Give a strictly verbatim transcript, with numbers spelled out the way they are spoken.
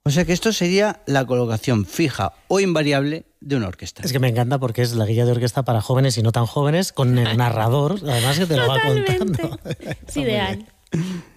O sea que esto sería la colocación fija o invariable de una orquesta. Es que me encanta porque es la guía de orquesta para jóvenes y no tan jóvenes, con el narrador, además que te lo va Totalmente. contando. Es ideal.